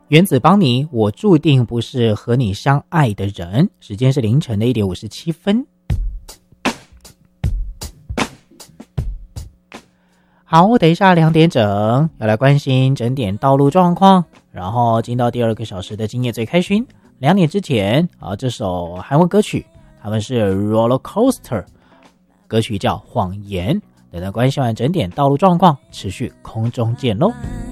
原子邦尼，我注定不是和你相爱的人。时间是凌晨的1点57分。好，等一下2点整要来关心整点道路状况，然后进到第2个小时的今夜最开心。2点之前这首韩文歌曲，他们是 Roller Coaster， 歌曲叫谎言。等到关心完整点道路状况，持续空中见咯。